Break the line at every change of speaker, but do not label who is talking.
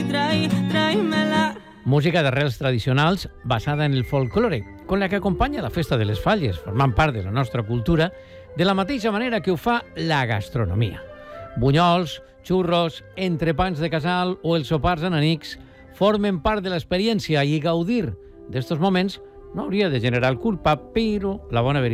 tráemela.
Música d'arrels tradicionals basada en el folklore, con la que acompanya la festa de les falles, formant part de la nostra cultura, de la mateixa manera que ho fa la gastronomia. Bunyols, xurros, entrepans de casal o els sopars en amics formen part de l'experiència i gaudir d'estos moments no hauria de generar culpa, però la bona veritat